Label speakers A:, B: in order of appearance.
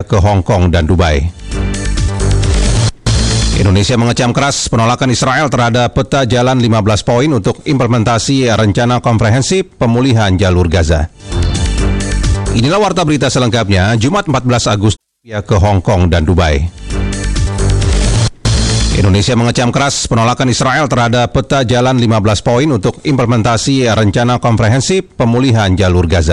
A: ke Hong Kong dan Dubai. Indonesia mengecam keras penolakan Israel terhadap peta jalan 15 poin untuk implementasi rencana komprehensif pemulihan jalur Gaza. Inilah warta berita selengkapnya, Jumat 14 Agustus ke Hong Kong dan Dubai. Indonesia mengecam keras penolakan Israel terhadap peta jalan 15 poin untuk implementasi rencana komprehensif pemulihan jalur Gaza.